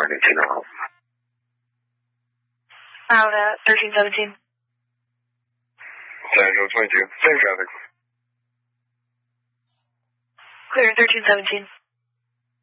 Martin 2 Out at 1317. San Angelo 22. Same traffic. Clear 1317.